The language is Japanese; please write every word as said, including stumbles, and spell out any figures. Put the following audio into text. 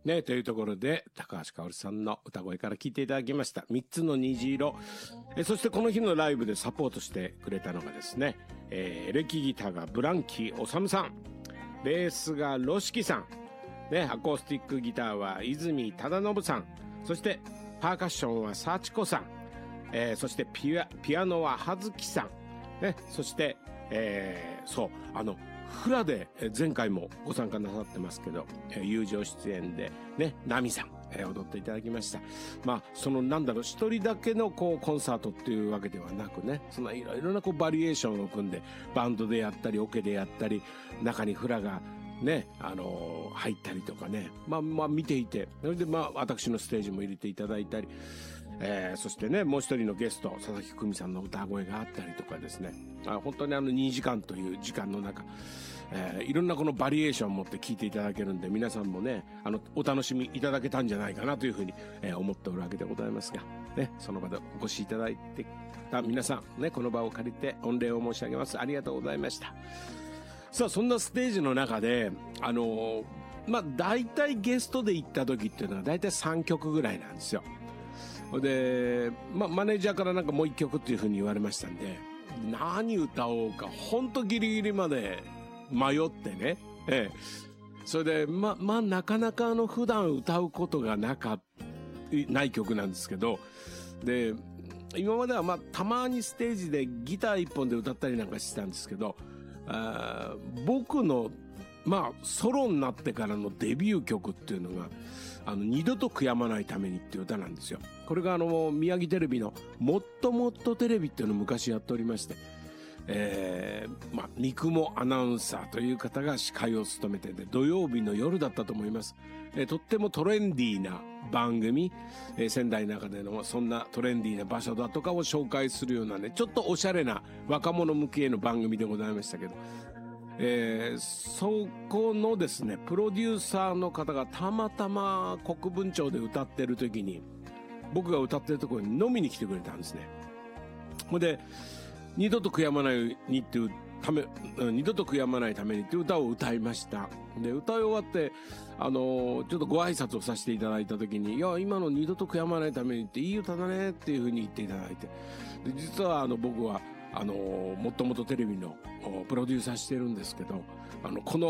ね、というところで、高橋香織さんの歌声から聴いていただきました。三つの虹色。え、そしてこの日のライブでサポートしてくれたのがですね、えー、エレキギターがブランキー・オサムさん。ベースがロシキさん。ね、アコースティックギターは泉忠信さん。そして、パーカッションは幸子さん。えー、そしてピア、ピアノは葉月さん。ね、そして、えー、そう、あの、フラで前回もご参加なさってますけど、友情出演でね、ナミさん、えー、踊っていただきました。まあ、そのなんだろう、一人だけのこうコンサートっていうわけではなくね、そのいろいろなこうバリエーションを組んで、バンドでやったり、オケでやったり、中にフラがね、あのー、入ったりとかね、まあまあ見ていて、それでまあ私のステージも入れていただいたり、えー、そしてね、もう一人のゲスト、佐々木久美さんの歌声があったりとかですね、あ本当にあのにじかんという時間の中、えー、いろんなこのバリエーションを持って聴いていただけるんで、皆さんもね、あの、お楽しみいただけたんじゃないかなというふうに、えー、思っておるわけでございますが、ね、その場でお越しいただいてた皆さん、ね、この場を借りて御礼を申し上げます。ありがとうございました。さあ、そんなステージの中で、あのー、まあ、大体ゲストで行った時っていうのは大体さんきょくぐらいなんですよ。で、まあ、マネージャーからなんかもういっきょくっていう風に言われましたんで、何歌おうか、ほんとギリギリまで迷ってね。ええ。それで、ま、まあ、なかなかあの、普段歌うことがなか、ない曲なんですけど、で、今まではまあ、たまにステージでギター一本で歌ったりなんかしてたんですけど、あ僕の、まあ、ソロになってからのデビュー曲っていうのが、あの、二度と悔やまないためにっていう歌なんですよ。これがあの、宮城テレビのもっともっとテレビっていうのを昔やっておりまして、えー、まあ、三雲アナウンサーという方が司会を務めてて、土曜日の夜だったと思います。えー、とってもトレンディーな番組、えー、仙台の中でのそんなトレンディーな場所だとかを紹介するようなね、ちょっとおしゃれな若者向けの番組でございましたけど、えー、そこのですね、プロデューサーの方がたまたま国分町で歌ってる時に、僕が歌ってるところに飲みに来てくれたんですね。ほんで、二度と悔やまないにっていうため、二度と悔やまないためにっていう歌を歌いました。で、歌い終わって、あのー、ちょっとご挨拶をさせていただいた時に、いや、今の二度と悔やまないためにっていい歌だねっていうふうに言っていただいて、で実はあの僕は、あのー、もっともっとテレビのプロデューサーしてるんですけど、あの、この